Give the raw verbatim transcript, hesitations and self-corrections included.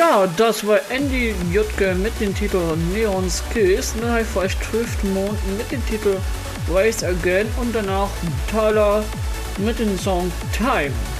Ja, das war Andy Jutke mit dem Titel Neon Skills. Dann habe ich für euch Drift Moon mit dem Titel Race Again und danach Tyler mit dem Song Time.